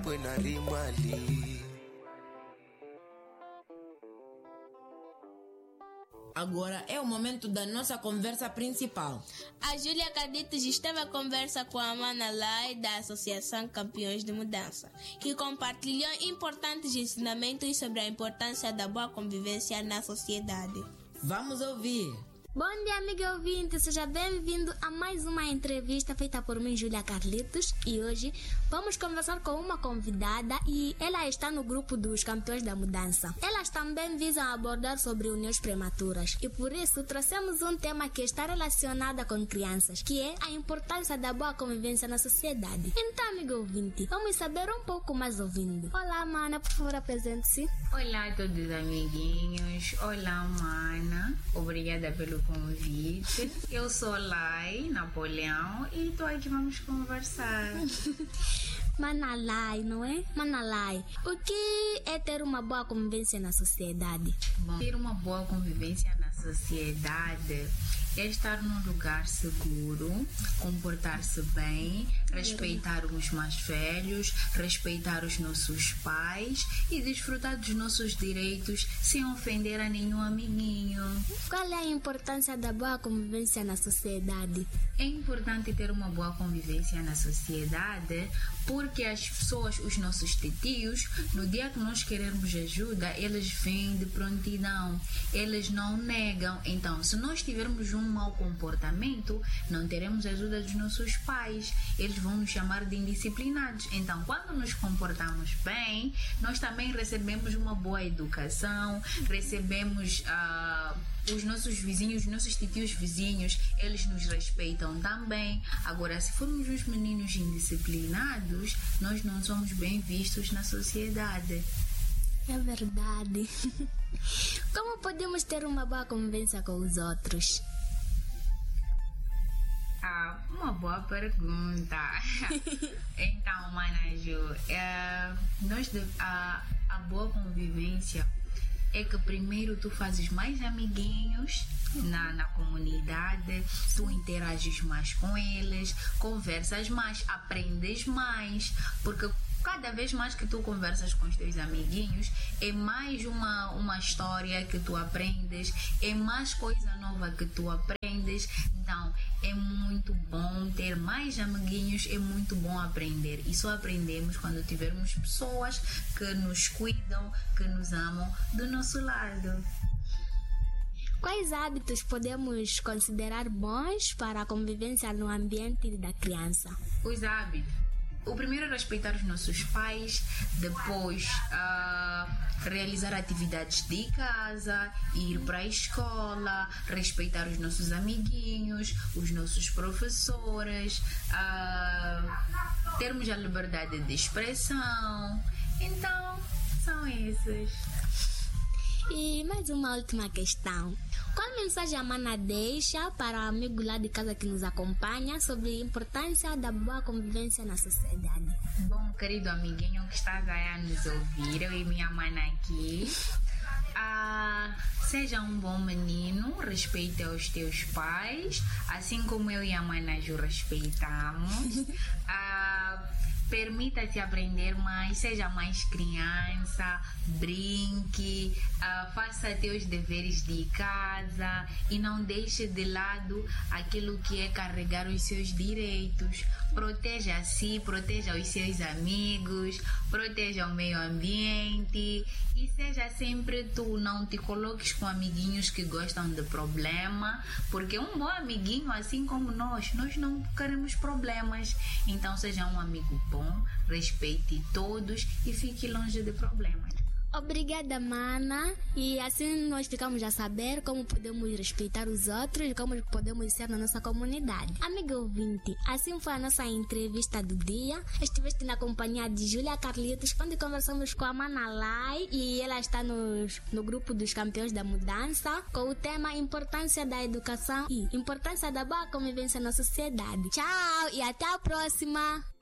põe na rima ali. Agora é o momento da nossa conversa principal. A Júlia Carlitos esteve a conversa com a Mana Lai da Associação Campeões de Mudança, que compartilhou importantes ensinamentos sobre a importância da boa convivência na sociedade. Vamos ouvir. Bom dia, amigo ouvinte, seja bem-vindo a mais uma entrevista feita por mim, Júlia Carlitos, e hoje vamos conversar com uma convidada e ela está no grupo dos Campeões da Mudança. Elas também visam abordar sobre uniões prematuras e por isso trouxemos um tema que está relacionado com crianças, que é a importância da boa convivência na sociedade. Então, amigo ouvinte, vamos saber um pouco mais ouvindo. Olá, Mana, por favor, apresente-se. Olá a todos os amiguinhos, olá Mana, obrigada pelo convite. Eu sou Lai Napoleão e estou aqui, vamos conversar. Mana Lai, não é? Mana Lai, o que é ter uma boa convivência na sociedade? Bom, ter uma boa convivência na sociedade é estar num lugar seguro, comportar-se bem, respeitar os mais velhos, respeitar os nossos pais e desfrutar dos nossos direitos sem ofender a nenhum amiguinho. Qual é a importância da boa convivência na sociedade? É importante ter uma boa convivência na sociedade porque as pessoas, os nossos titios, no dia que nós queremos ajuda, eles vêm de prontidão, eles não negam. Então, se nós tivermos um mau comportamento, não teremos ajuda dos nossos pais, eles vão nos chamar de indisciplinados. Então, quando nos comportamos bem, nós também recebemos uma boa educação, recebemos os nossos vizinhos, os nossos titios vizinhos, eles nos respeitam também. Agora, se formos uns meninos indisciplinados, nós não somos bem vistos na sociedade. É verdade. Como podemos ter uma boa convivência com os outros? Uma boa pergunta. Então, Manaju, a boa convivência é que primeiro tu fazes mais amiguinhos na comunidade, tu interages mais com eles, conversas mais, aprendes mais, porque cada vez mais que tu conversas com os teus amiguinhos, é mais uma história que tu aprendes, é mais coisa nova que tu aprendes. Então, é muito bom ter mais amiguinhos, é muito bom aprender. E só aprendemos quando tivermos pessoas que nos cuidam, que nos amam do nosso lado. Quais hábitos podemos considerar bons para a convivência no ambiente da criança? Os hábitos. O primeiro é respeitar os nossos pais, depois realizar atividades de casa, ir para a escola, respeitar os nossos amiguinhos, os nossos professores, termos a liberdade de expressão. Então, são esses. E mais uma última questão. Qual mensagem a Mana deixa para o amigo lá de casa que nos acompanha sobre a importância da boa convivência na sociedade? Bom, querido amiguinho que está a nos ouvir, eu e minha Mana aqui, seja um bom menino, respeite os teus pais, assim como eu e a Mana Ju respeitamos. Permita-te aprender mais, seja mais criança, brinque, faça teus deveres de casa e não deixe de lado aquilo que é carregar os seus direitos. Proteja a si, proteja os seus amigos, proteja o meio ambiente e seja sempre tu, não te coloques com amiguinhos que gostam de problema, porque um bom amiguinho, assim como nós não queremos problemas. Então seja um amigo bom, respeite todos e fique longe de problemas. Obrigada, Mana. E assim nós ficamos a saber como podemos respeitar os outros e como podemos ser na nossa comunidade. Amigo ouvinte, assim foi a nossa entrevista do dia. Estiveste na companhia de Júlia Carlitos, onde conversamos com a Mana Lai e ela está no grupo dos Campeões da Mudança com o tema Importância da Educação e Importância da Boa Convivência na Sociedade. Tchau e até a próxima!